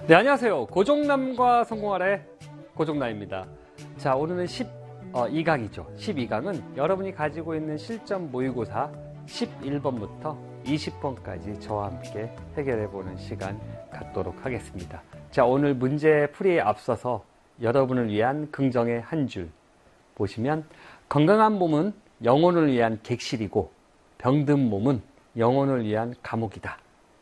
네, 안녕하세요. 고종남과 성공하래 고종남입니다. 자, 오늘은 12강이죠. 12강은 여러분이 가지고 있는 실전 모의고사 11번부터 20번까지 저와 함께 해결해보는 시간 갖도록 하겠습니다. 자, 오늘 문제 풀이에 앞서서 여러분을 위한 긍정의 한 줄 보시면, 건강한 몸은 영혼을 위한 객실이고 병든 몸은 영혼을 위한 감옥이다.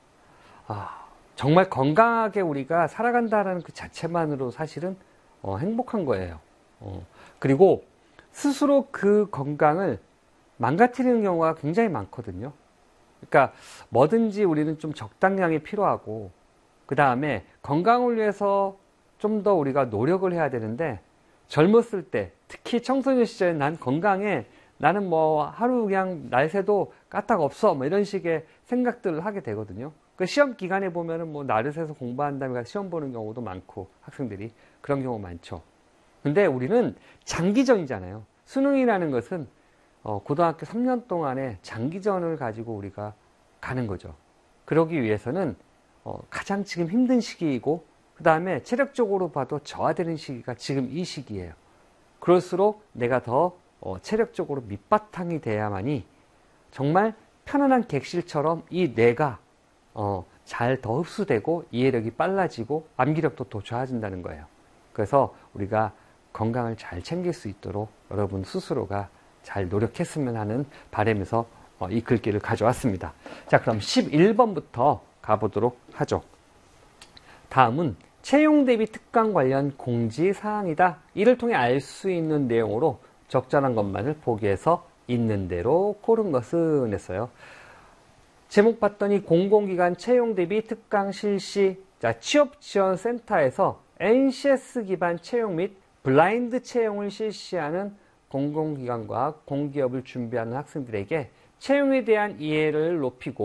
정말 건강하게 우리가 살아간다는 그 자체만으로 사실은 행복한 거예요. 그리고 스스로 그 건강을 망가뜨리는 경우가 굉장히 많거든요. 그러니까 뭐든지 우리는 좀 적당량이 필요하고, 그 다음에 건강을 위해서 좀 더 우리가 노력을 해야 되는데, 젊었을 때, 특히 청소년 시절에 난 건강해, 나는 뭐 하루 그냥 날 새도 까딱 없어, 뭐 이런 식의 생각들을 하게 되거든요. 그 시험 기간에 보면은 뭐 날을 새서 공부한 다음에 시험 보는 경우도 많고, 학생들이 그런 경우 많죠. 근데 우리는 장기전이잖아요. 수능이라는 것은 고등학교 3년 동안의 장기전을 가지고 우리가 가는 거죠. 그러기 위해서는 가장 지금 힘든 시기이고, 그 다음에 체력적으로 봐도 저하되는 시기가 지금 이 시기예요. 그럴수록 내가 더 체력적으로 밑바탕이 돼야만이 정말 편안한 객실처럼 이 뇌가 잘 더 흡수되고 이해력이 빨라지고 암기력도 더 좋아진다는 거예요. 그래서 우리가 건강을 잘 챙길 수 있도록 여러분 스스로가 잘 노력했으면 하는 바람에서 이 글귀를 가져왔습니다. 자, 그럼 11번부터 가보도록 하죠. 다음은 채용 대비 특강 관련 공지사항이다. 이를 통해 알 수 있는 내용으로 적절한 것만을 보기에서 있는 대로 고른 것은 했어요. 제목 봤더니 공공기관 채용 대비 특강 실시. 자, 취업지원센터에서 NCS 기반 채용 및 블라인드 채용을 실시하는 공공기관과 공기업을 준비하는 학생들에게 채용에 대한 이해를 높이고